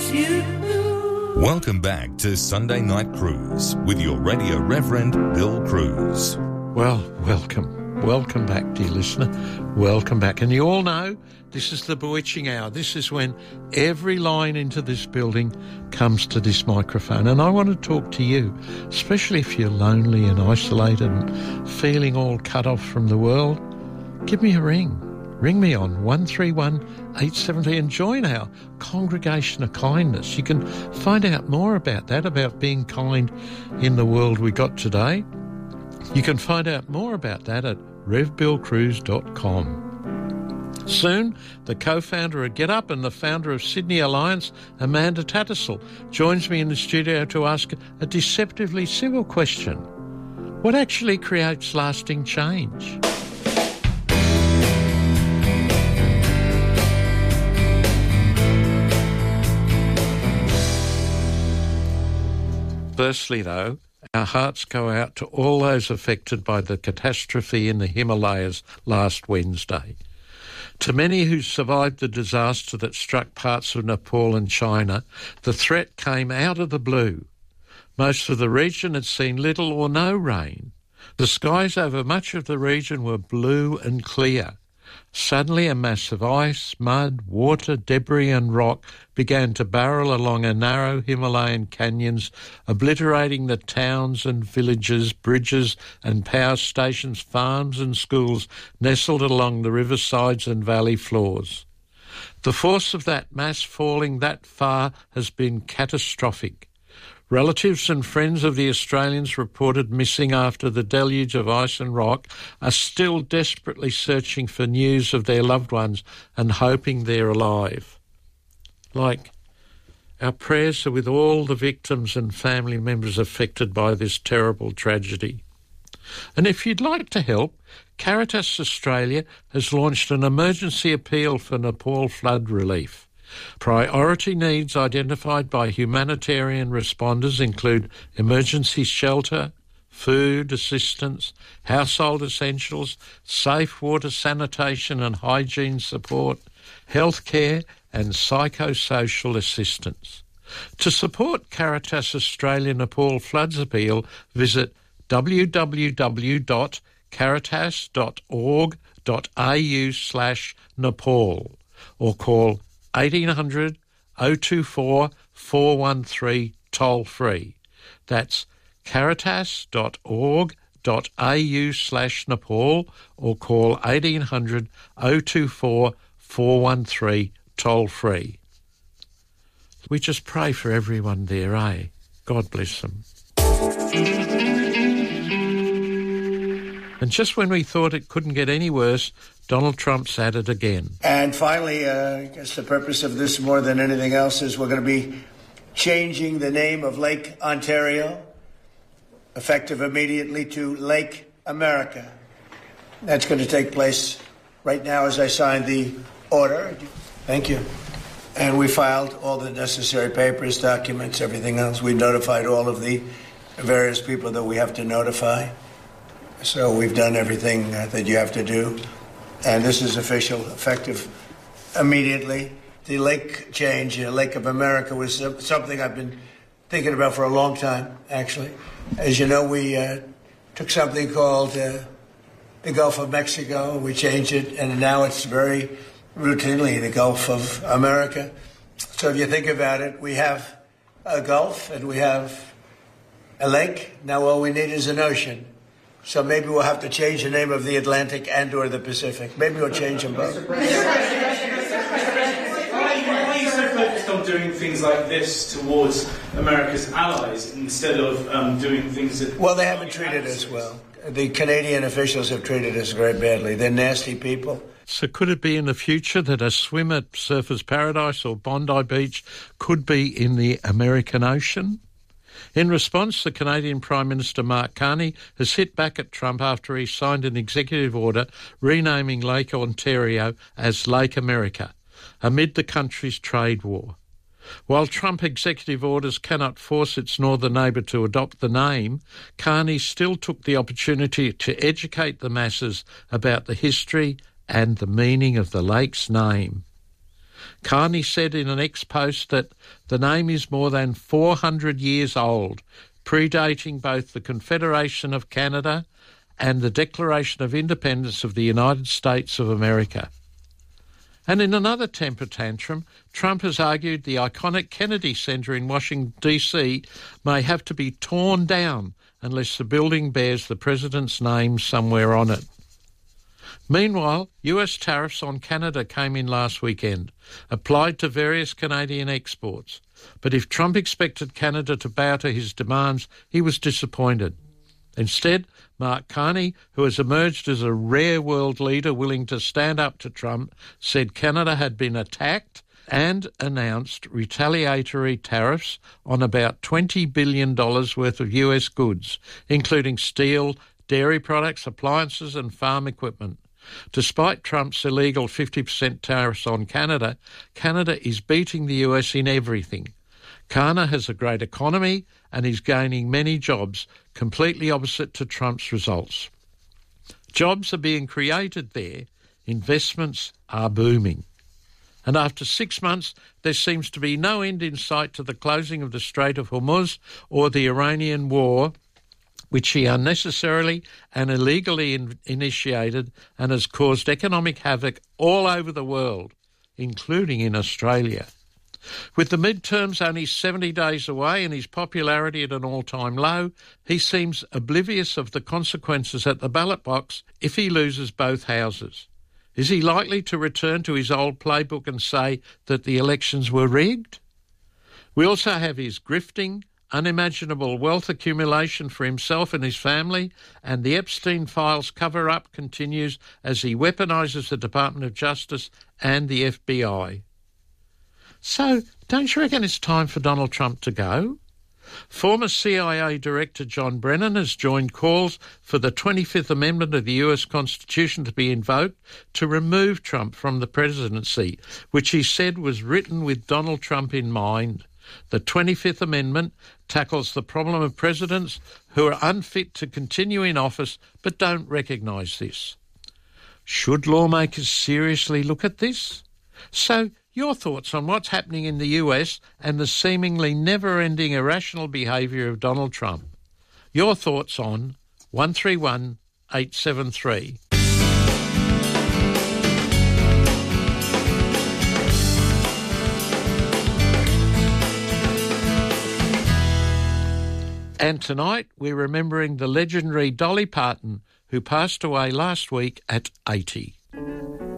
miss you. Welcome back to Sunday Night Cruise with your Radio Reverend Bill Cruz. Well, welcome back, dear listener. Welcome back. And you all know this is the bewitching hour. This is when every line into this building comes to this microphone. And I want to talk to you, especially if you're lonely and isolated and feeling all cut off from the world. Give me a ring. Ring me on 131 870 and join our Congregation of Kindness. You can find out more about that, about being kind in the world we got today. You can find out more about that at revbillcruise.com. Soon, the co-founder of Get Up and the founder of Sydney Alliance, Amanda Tattersall, joins me in the studio to ask a deceptively civil question. What actually creates lasting change? Firstly, though, our hearts go out to all those affected by the catastrophe in the Himalayas last Wednesday. To many who survived the disaster that struck parts of Nepal and China, the threat came out of the blue. Most of the region had seen little or no rain. The skies over much of the region were blue and clear. Suddenly a mass of ice, mud, water, debris and rock began to barrel along a narrow Himalayan canyons, obliterating the towns and villages, bridges and power stations, farms and schools nestled along the riversides and valley floors. The force of that mass falling that far has been catastrophic. Relatives and friends of the Australians reported missing after the deluge of ice and rock are still desperately searching for news of their loved ones and hoping they're alive. Our prayers are with all the victims and family members affected by this terrible tragedy. And if you'd like to help, Caritas Australia has launched an emergency appeal for Nepal flood relief. Priority needs identified by humanitarian responders include emergency shelter, food assistance, household essentials, safe water sanitation and hygiene support, healthcare and psychosocial assistance. To support Caritas Australia Nepal Floods Appeal, visit www.caritas.org.au/Nepal or call 1800 024 413 toll-free. That's caritas.org.au/Nepal or call 1800 024 413 toll-free. We just pray for everyone there, eh? God bless them. And just when we thought it couldn't get any worse, Donald Trump's at it again. And finally, I guess the purpose of this more than anything else is we're going to be changing the name of Lake Ontario, effective immediately, to Lake America. That's going to take place right now as I sign the order. Thank you. And we filed all the necessary papers, documents, everything else. We notified all of the various people that we have to notify. So we've done everything that you have to do. And this is official, effective immediately. The lake change, Lake of America, was something I've been thinking about for a long time, actually. As you know, we took something called the Gulf of Mexico, we changed it, and now it's very routinely the Gulf of America. So if you think about it, we have a Gulf and we have a lake. Now all we need is an ocean. So maybe we'll have to change the name of the Atlantic and or the Pacific. Maybe we'll change them both. Why are you so focused on doing things like this towards America's allies instead of doing things that... Well, they haven't treated us well. The Canadian officials have treated us very badly. They're nasty people. So could it be in the future that a swim at Surfers Paradise or Bondi Beach could be in the American Ocean? In response, the Canadian Prime Minister Mark Carney has hit back at Trump after he signed an executive order renaming Lake Ontario as Lake America amid the country's trade war. While Trump executive orders cannot force its northern neighbour to adopt the name, Carney still took the opportunity to educate the masses about the history and the meaning of the lake's name. Carney said in an ex-post that the name is more than 400 years old, predating both the Confederation of Canada and the Declaration of Independence of the United States of America. And in another temper tantrum, Trump has argued the iconic Kennedy Center in Washington, D.C. may have to be torn down unless the building bears the president's name somewhere on it. Meanwhile, US tariffs on Canada came in last weekend, applied to various Canadian exports. But if Trump expected Canada to bow to his demands, he was disappointed. Instead, Mark Carney, who has emerged as a rare world leader willing to stand up to Trump, said Canada had been attacked and announced retaliatory tariffs on about $20 billion worth of US goods, including steel, dairy products, appliances and farm equipment. Despite Trump's illegal 50% tariffs on Canada, Canada is beating the US in everything. Canada has a great economy and is gaining many jobs, completely opposite to Trump's results. Jobs are being created there. Investments are booming. And after 6 months, there seems to be no end in sight to the closing of the Strait of Hormuz or the Iranian war, which he unnecessarily and illegally initiated and has caused economic havoc all over the world, including in Australia. With the midterms only 70 days away and his popularity at an all-time low, he seems oblivious of the consequences at the ballot box if he loses both houses. Is he likely to return to his old playbook and say that the elections were rigged? We also have his grifting, unimaginable wealth accumulation for himself and his family, and the Epstein Files cover-up continues as he weaponises the Department of Justice and the FBI. So, don't you reckon it's time for Donald Trump to go? Former CIA Director John Brennan has joined calls for the 25th Amendment of the US Constitution to be invoked to remove Trump from the presidency, which he said was written with Donald Trump in mind. The 25th Amendment tackles the problem of presidents who are unfit to continue in office but don't recognise this. Should lawmakers seriously look at this? So, your thoughts on what's happening in the US and the seemingly never-ending irrational behaviour of Donald Trump. Your thoughts on 131 873. And tonight we're remembering the legendary Dolly Parton, who passed away last week at 80.